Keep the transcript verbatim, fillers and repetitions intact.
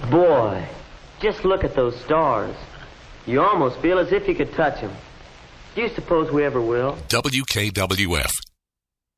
Boy, just look at those stars. You almost feel as if you could touch them. Do you suppose we ever will? W K W F,